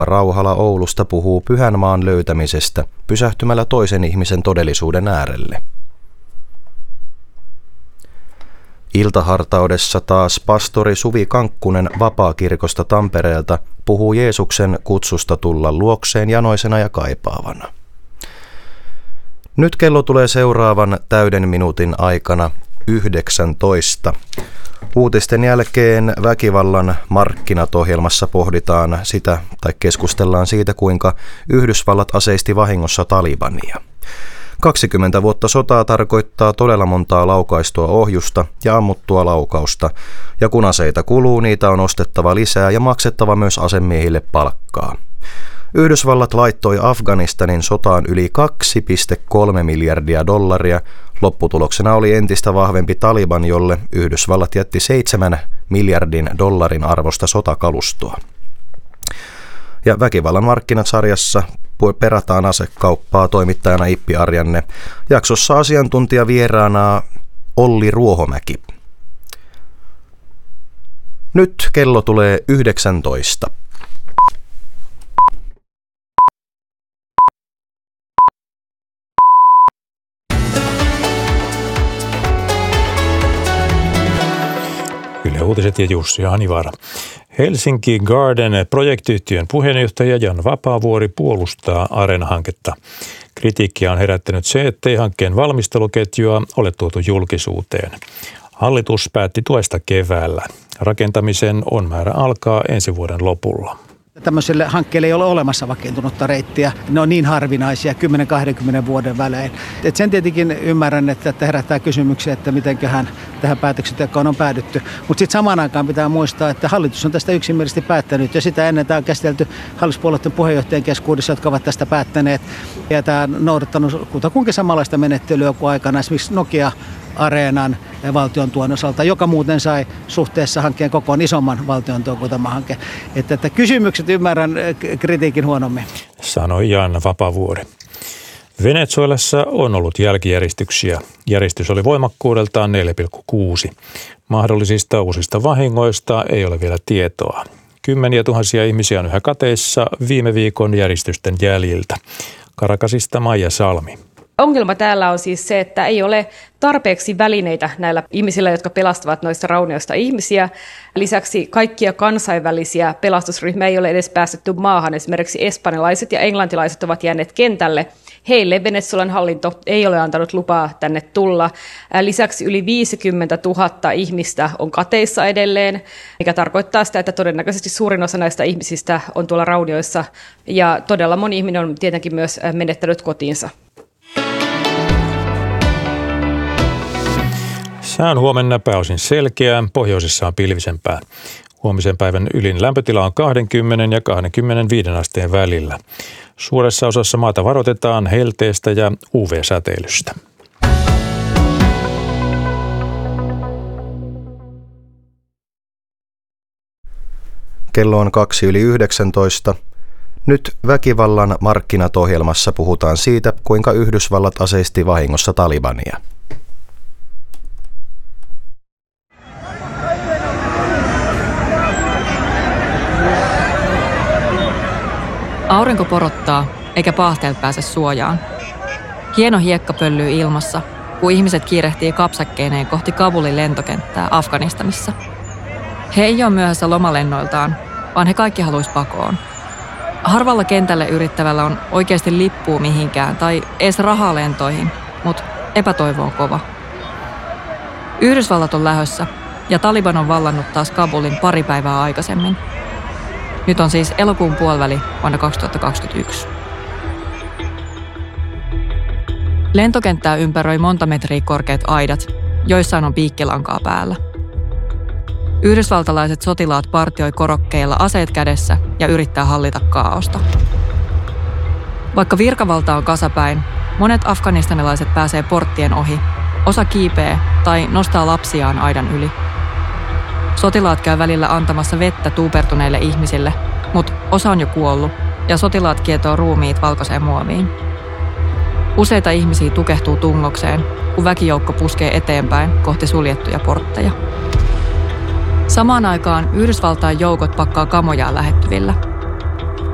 Rauhala Oulusta puhuu Pyhän maan löytämisestä pysähtymällä toisen ihmisen todellisuuden äärelle. Iltahartaudessa taas pastori Suvi Kankkunen Vapaakirkosta Tampereelta puhuu Jeesuksen kutsusta tulla luokseen janoisena ja kaipaavana. Nyt kello tulee seuraavan täyden minuutin aikana 19. Uutisten jälkeen väkivallan markkinat -ohjelmassa pohditaan sitä tai keskustellaan siitä, kuinka Yhdysvallat aseisti vahingossa Talibania. 20 vuotta sotaa tarkoittaa todella montaa laukaistua ohjusta ja ammuttua laukausta, ja kun aseita kuluu, niitä on ostettava lisää ja maksettava myös asemiehille palkkaa. Yhdysvallat laittoi Afganistanin sotaan yli $2,3 miljardia. Lopputuloksena oli entistä vahvempi Taliban, jolle Yhdysvallat jätti $7 miljardin arvosta sotakalustoa. Ja Väkivallan markkinat -sarjassa perataan asekauppaa toimittajana Ippi Arjanne. Jaksossa asiantuntija vieraana Olli Ruohomäki. Nyt kello tulee 19. Yle Uutiset ja Jussi Hanivaara. Helsinki Garden-projektiyhtiön puheenjohtaja Jan Vapaavuori puolustaa Areena-hanketta. Kritiikkiä on herättänyt se, ettei hankkeen valmisteluketjua ole tuotu julkisuuteen. Hallitus päätti tuesta keväällä. Rakentamisen on määrä alkaa ensi vuoden lopulla. Tämmöiselle hankkeelle ei ole olemassa vakiintunutta reittiä. Ne on niin harvinaisia 10-20 vuoden välein. Et sen tietenkin ymmärrän, että herättää kysymyksiä, että mitenköhän tähän päätöksentekoon on päädytty. Mutta sitten samaan aikaan pitää muistaa, että hallitus on tästä yksimielisesti päättänyt. Ja sitä ennen tämä on käsitelty hallituspuolueiden puheenjohtajien keskuudessa, jotka ovat tästä päättäneet. Ja tämä on noudattanut kutakuinkin samanlaista menettelyä kuin aikana esimerkiksi Nokia-areenan valtion tuen osalta, joka muuten sai suhteessa hankkeen kokoon isomman valtion tuen kuin tämä hanke. Että kysymykset ymmärrän, kritiikin huonommin. Sanoi Jan Vapaavuori. Venezuelassa on ollut jälkijäristyksiä. Järistys oli voimakkuudeltaan 4,6. Mahdollisista uusista vahingoista ei ole vielä tietoa. Kymmeniä tuhansia ihmisiä on yhä kateissa viime viikon järistysten jäljiltä. Caracasista Maija Salmi. Ongelma täällä on siis se, että ei ole tarpeeksi välineitä näillä ihmisillä, jotka pelastavat noista raunioista ihmisiä. Lisäksi kaikkia kansainvälisiä pelastusryhmiä ei ole edes päästetty maahan. Esimerkiksi espanjalaiset ja englantilaiset ovat jääneet kentälle. Heille Venezuelan hallinto ei ole antanut lupaa tänne tulla. Lisäksi yli 50 000 ihmistä on kateissa edelleen, mikä tarkoittaa sitä, että todennäköisesti suurin osa näistä ihmisistä on tuolla raunioissa. Ja todella moni ihminen on tietenkin myös menettänyt kotiinsa. Sää on huomenna pääosin selkeää, pohjoisessa on pilvisempää. Huomisen päivän ylin lämpötila on 20 ja 25 asteen välillä. Suuressa osassa maata varoitetaan helteestä ja UV-säteilystä. Kello on 8:19. Nyt Väkivallan markkinat -ohjelmassa puhutaan siitä, kuinka Yhdysvallat aseisti vahingossa Talibania. Aurinko porottaa, eikä paahteet pääse suojaan. Hieno hiekka pöllyy ilmassa, kun ihmiset kiirehtii kapsakkeineen kohti Kabulin lentokenttää Afganistanissa. He ei ole myöhässä lomalennoiltaan, vaan he kaikki haluaisi pakoon. Harvalla kentälle yrittävällä on oikeasti lippua mihinkään tai edes rahaa lentoihin, mutta epätoivo on kova. Yhdysvallat on lähössä ja Taliban on vallannut taas Kabulin pari päivää aikaisemmin. Nyt on siis elokuun puoliväli vuonna 2021. Lentokenttää ympäröi monta metriä korkeat aidat, joissain on piikkilankaa päällä. Yhdysvaltalaiset sotilaat partioi korokkeilla aseet kädessä ja yrittää hallita kaaosta. Vaikka virkavalta on kasapäin, monet afganistanilaiset pääsee porttien ohi, osa kiipee tai nostaa lapsiaan aidan yli. Sotilaat käy välillä antamassa vettä tuupertuneille ihmisille, mutta osa on jo kuollut ja sotilaat kietoo ruumiit valkoiseen muoviin. Useita ihmisiä tukehtuu tungokseen, kun väkijoukko puskee eteenpäin kohti suljettuja portteja. Samaan aikaan Yhdysvaltain joukot pakkaa kamojaan lähettyvillä.